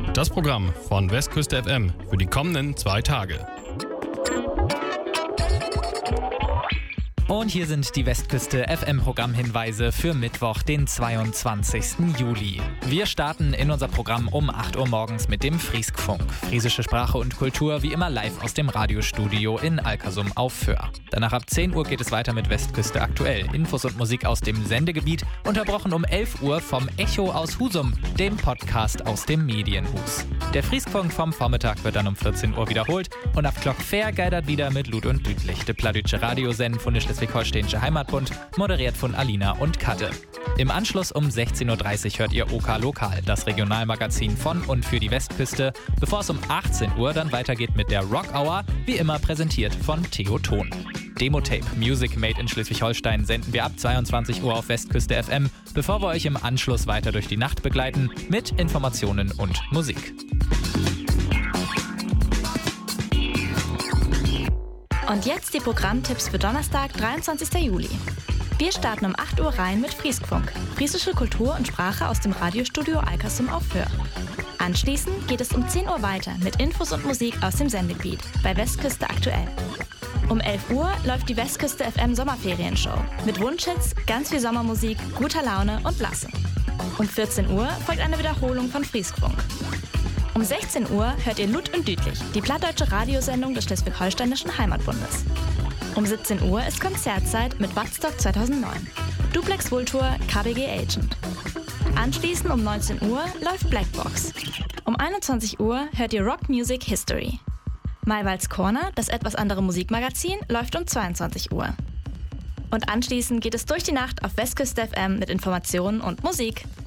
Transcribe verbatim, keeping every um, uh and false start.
Das Programm von Westküste F M für die kommenden zwei Tage. Und hier sind die Westküste F M-Programmhinweise für Mittwoch, den zweiundzwanzigsten Juli. Wir starten in unser Programm um acht Uhr morgens mit dem Frieskfunk. Friesische Sprache und Kultur wie immer live aus dem Radiostudio in Alkersum auf Föhr. Danach ab zehn Uhr geht es weiter mit Westküste aktuell. Infos und Musik aus dem Sendegebiet, unterbrochen um elf Uhr vom Echo aus Husum, dem Podcast aus dem Medienhus. Der Frieskfunk vom Vormittag wird dann um vierzehn Uhr wiederholt und ab Glock Fair geidert wieder mit Lud und Düdlich, de Pladütsche Radiosend von der Schleswig-Holsteinische Heimatbund, moderiert von Alina und Katte. Im Anschluss um sechzehn Uhr dreißig hört ihr OK Lokal, das Regionalmagazin von und für die Westküste, bevor es um achtzehn Uhr dann weitergeht mit der Rock Hour, wie immer präsentiert von Theo Ton. Demotape Music Made in Schleswig-Holstein senden wir ab zweiundzwanzig Uhr auf Westküste F M, bevor wir euch im Anschluss weiter durch die Nacht begleiten mit Informationen und Musik. Und jetzt die Programmtipps für Donnerstag, dreiundzwanzigsten Juli. Wir starten um acht Uhr rein mit Frieskfunk, friesische Kultur und Sprache aus dem Radiostudio Alkersum auf Föhr. Anschließend geht es um zehn Uhr weiter mit Infos und Musik aus dem Sendegebiet bei Westküste aktuell. Um elf Uhr läuft die Westküste F M Sommerferienshow mit Wunschhits, ganz viel Sommermusik, guter Laune und Lasse. Um vierzehn Uhr folgt eine Wiederholung von Frieskfunk. Um sechzehn Uhr hört ihr Lud und Düdlich, die plattdeutsche Radiosendung des Schleswig-Holsteinischen Heimatbundes. Um siebzehn Uhr ist Konzertzeit mit Woodstock zweitausendneun. Duplex Vultur, K B G Agent. Anschließend um neunzehn Uhr läuft Blackbox. Um einundzwanzig Uhr hört ihr Rock Music History. Maywalds Corner, das etwas andere Musikmagazin, läuft um zweiundzwanzig Uhr. Und anschließend geht es durch die Nacht auf Westküste F M mit Informationen und Musik.